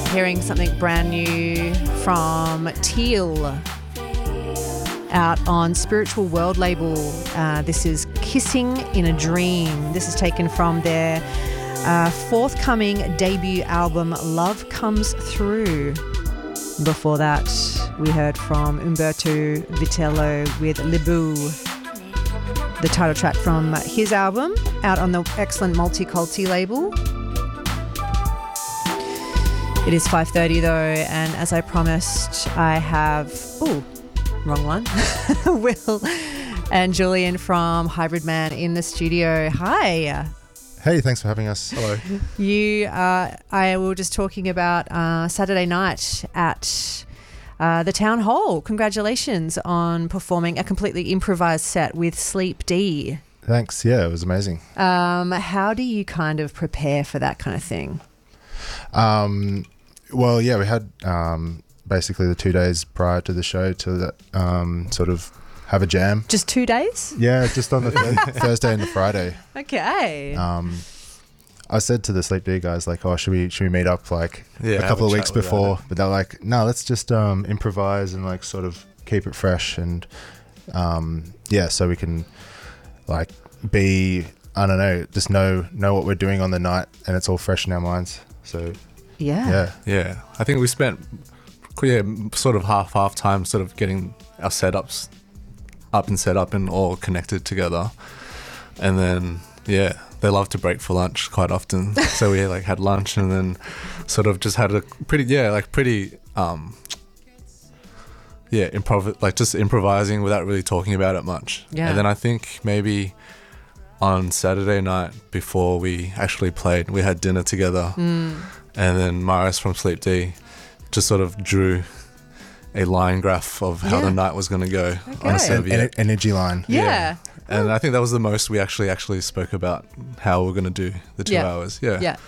hearing something brand new from Teal out on Spiritual World label. This is Kissing in a Dream. This is taken from their forthcoming debut album, Love Comes Through. Before that, we heard from Umberto Vitello with Libu, the title track from his album, out on the excellent Multiculti label. It is 5:30 though, and as I promised, I have... Ooh, wrong one. Will and Julian from Hybrid Man in the studio. Hi. Hey, thanks for having us. Hello. I were just talking about Saturday night at the Town Hall. Congratulations on performing a completely improvised set with Sleep D. Thanks. Yeah, it was amazing. How do you kind of prepare for that kind of thing? Well, yeah, we had basically the 2 days prior to the show to sort of have a jam. Just 2 days? Yeah, just on the Thursday and the Friday. Okay. I said to the Sleep D guys, like, oh, should we meet up like a couple of weeks before? But they're like, no, let's just improvise and like sort of keep it fresh and so we can like be, I don't know, just know what we're doing on the night and it's all fresh in our minds. So yeah. I think we spent sort of half time sort of getting our setups up and set up and all connected together, and then they love to break for lunch quite often. So we like had lunch and then sort of just had a pretty just improvising without really talking about it much. Yeah. And then I think maybe on Saturday night before we actually played, we had dinner together, and then Marius from Sleep D just sort of drew a line graph of how the night was going to go on a Serviette. Energy line. Yeah. And I think that was the most we actually spoke about how we're going to do the 2 hours. Yeah.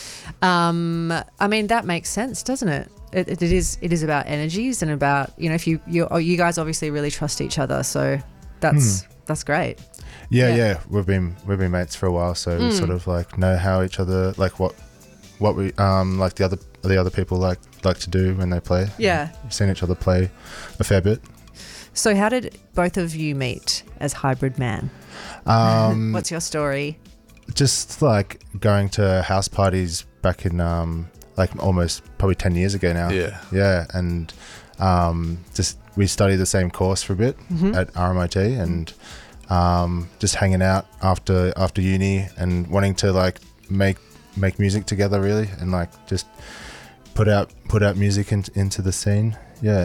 I mean, that makes sense, doesn't it? It is about energies and about, if you guys obviously really trust each other, so that's great. Yeah. We've been mates for a while, so we sort of like know how each other, like what we like the other people like to do when they play. Yeah. We've seen each other play a fair bit. So how did both of you meet as Hybrid Man? What's your story? Just like going to house parties back in like almost probably 10 years ago now. Yeah. And just we studied the same course for a bit at RMIT, and just hanging out after uni and wanting to like make music together really, and like just put out music into the scene.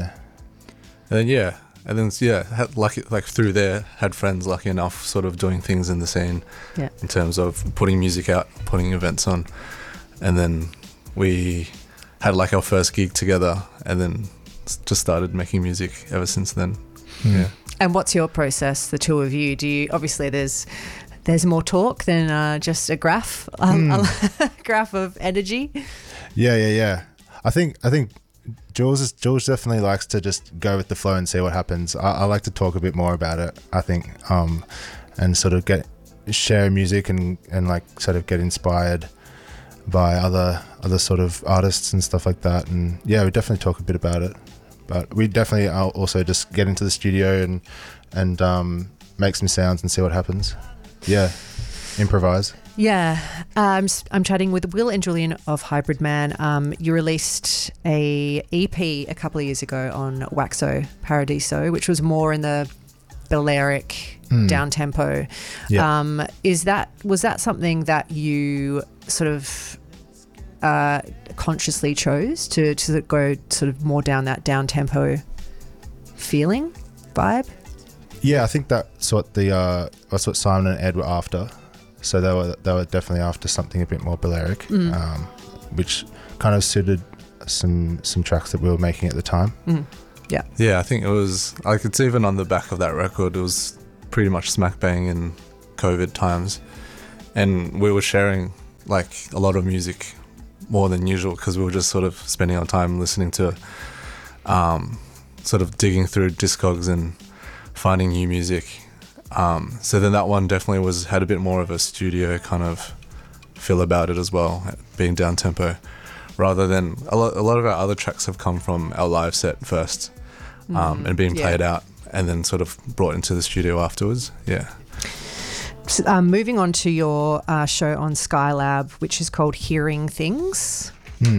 And then had like through there had friends lucky enough sort of doing things in the scene in terms of putting music out, putting events on, and then we had like our first gig together and then just started making music ever since then. And what's your process, the two of you? Do you, obviously there's more talk than just a graph, a graph of energy? Yeah. I think Jules definitely likes to just go with the flow and see what happens. I like to talk a bit more about it, I think, and sort of share music and like sort of get inspired by other sort of artists and stuff like that. And we definitely talk a bit about it, but we definitely also just get into the studio and make some sounds and see what happens. Improvise. I'm chatting with Will and Julian of Hybrid Man. You released a EP a couple of years ago on Waxo Paradiso, which was more in the Balearic down tempo. Was that something that you sort of consciously chose to go sort of more down that down tempo feeling vibe? I think that's what Simon and Ed were after. So they were definitely after something a bit more Balearic, which kind of suited some tracks that we were making at the time. Yeah, I think it was like, it's even on the back of that record, it was pretty much smack bang in COVID times, and we were sharing like a lot of music more than usual because we were just sort of spending our time listening to sort of digging through Discogs and finding new music. So then that one definitely had a bit more of a studio kind of feel about it as well, being down tempo, rather than a lot of our other tracks have come from our live set first, and being played out and then sort of brought into the studio afterwards. Yeah. So, moving on to your show on Skylab, which is called Hearing Things.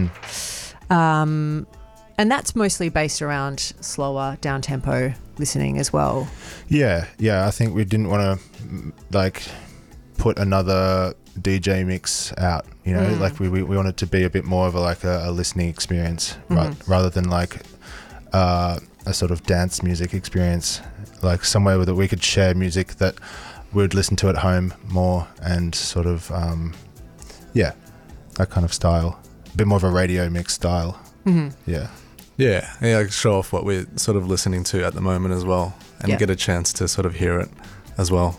And that's mostly based around slower, down-tempo listening as well. Yeah. I think we didn't want to like put another DJ mix out, you know, like we wanted to be a bit more of a listening experience rather than like a sort of dance music experience, like somewhere that we could share music that we'd listen to at home more, and sort of that kind of style, a bit more of a radio mix style. Like show off what we're sort of listening to at the moment as well, and get a chance to sort of hear it as well.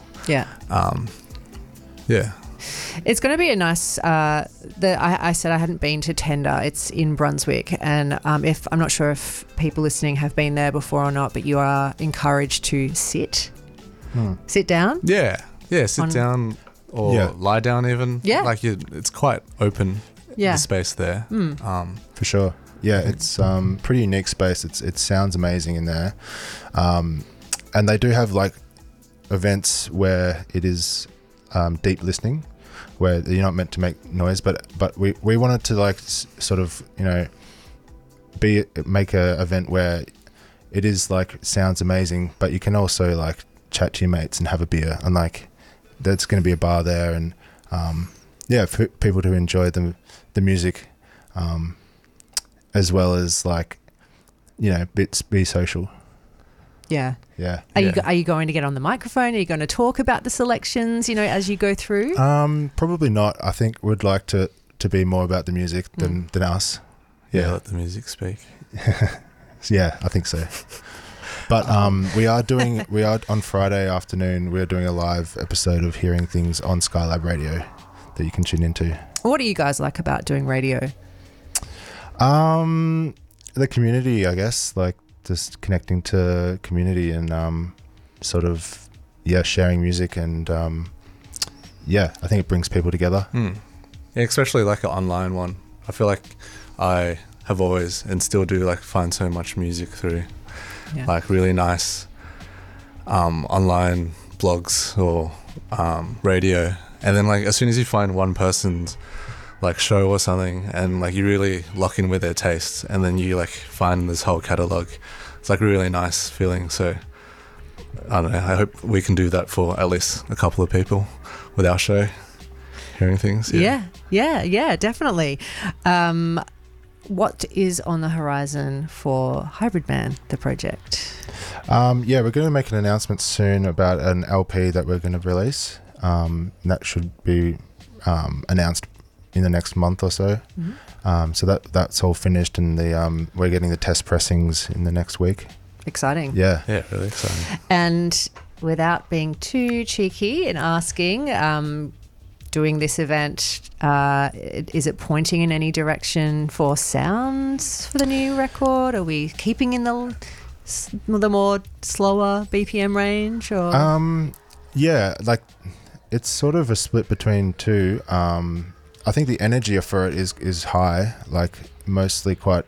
It's going to be a nice. I said I hadn't been to Tender. It's in Brunswick, and if I'm not sure if people listening have been there before or not, but you are encouraged to sit down. Sit down or lie down even. Like it's quite open. The space there. For sure. Yeah, it's pretty unique space. It sounds amazing in there, and they do have like events where it is deep listening, where you're not meant to make noise, but we wanted to like sort of, you know, make a event where it is like sounds amazing, but you can also like chat to your mates and have a beer, and like there's going to be a bar there, and for people to enjoy the music, as well as like, you know, be social. Yeah. Are you going to get on the microphone? Are you going to talk about the selections, you know, as you go through? Probably not. I think we'd like to be more about the music than us. Let the music speak. Yeah, I think so. But we are on Friday afternoon, we're doing a live episode of Hearing Things on Skylab Radio that you can tune into. What do you guys like about doing radio? The community, I guess, like just connecting to community and sort of sharing music, and I think it brings people together. Especially like an online one. I feel like I have always and still do like find so much music through like really nice online blogs or radio, and then like as soon as you find one person's like show or something and like you really lock in with their tastes, and then you like find this whole catalog, it's like a really nice feeling. So I don't know, I hope we can do that for at least a couple of people with our show, Hearing Things. Definitely. What is on the horizon for Hybrid Man, the project? We're going to make an announcement soon about an LP that we're going to release. That should be announced in the next month or so. So that's all finished, and we're getting the test pressings in the next week. Exciting. Yeah, really exciting. And without being too cheeky in asking, doing this event, is it pointing in any direction for sounds for the new record? Are we keeping in the more slower BPM range, or? Like it's sort of a split between two. I think the energy for it is high, like mostly quite,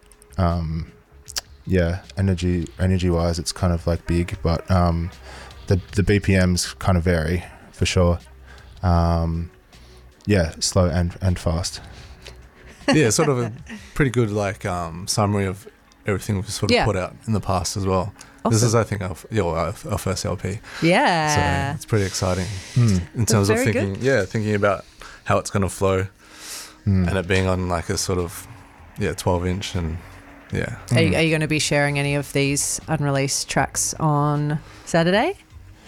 energy wise, it's kind of like big, but the BPMs kind of vary for sure. Slow and fast. Sort of a pretty good like summary of everything we've sort of put out in the past as well. Awesome. This is, I think, our first LP. Yeah. So it's pretty exciting in terms of thinking about how it's going to flow, and it being on like a sort of 12-inch, and Are you going to be sharing any of these unreleased tracks on Saturday?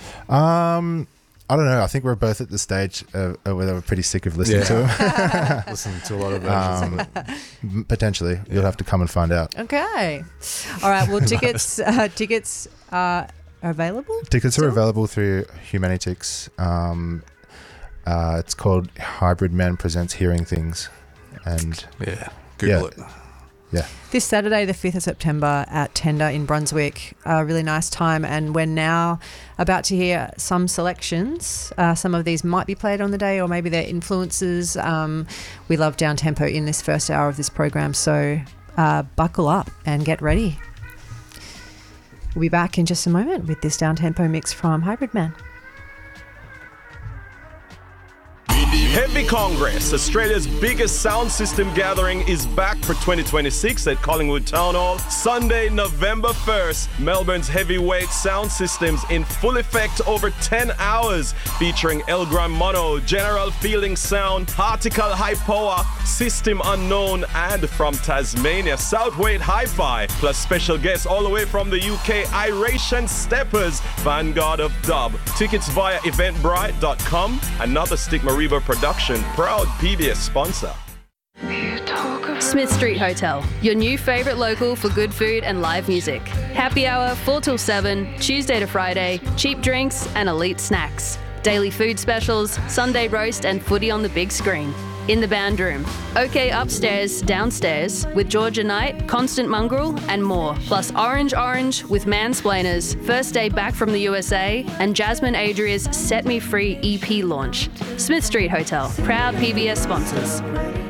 I don't know. I think we're both at the stage where we're pretty sick of listening to them. Listening to a lot of versions. Potentially. You'll have to come and find out. Okay. All right. Well, tickets are available? Tickets are available through Humanitix. It's called Hybrid Man Presents Hearing Things. And Google it. Yeah. This Saturday, the 5th of September at Tender in Brunswick, a really nice time. And we're now about to hear some selections. Some of these might be played on the day or maybe they're influences. We love down-tempo in this first hour of this program, so buckle up and get ready. We'll be back in just a moment with this down-tempo mix from Hybrid Man. Heavy Congress, Australia's biggest sound system gathering, is back for 2026 at Collingwood Town Hall. Sunday, November 1st, Melbourne's heavyweight sound systems in full effect over 10 hours, featuring Elgram Mono, General Feeling Sound, Particle High Power, System Unknown, and from Tasmania, Southweight Hi-Fi, plus special guests all the way from the UK, Iration Steppers, Vanguard of Dub. Tickets via eventbrite.com. Another Stigma Reaver production, proud PBS sponsor. Smith Street Hotel, your new favourite local for good food and live music. Happy hour 4 till 7, Tuesday to Friday, cheap drinks and elite snacks. Daily food specials, Sunday roast and footy on the big screen. In the band room. OK upstairs, downstairs with Georgia Knight, Constant Mongrel and more. Plus Orange with Mansplainers, First Day Back from the USA and Jasmine Adria's Set Me Free EP launch. Smith Street Hotel, proud PBS sponsors.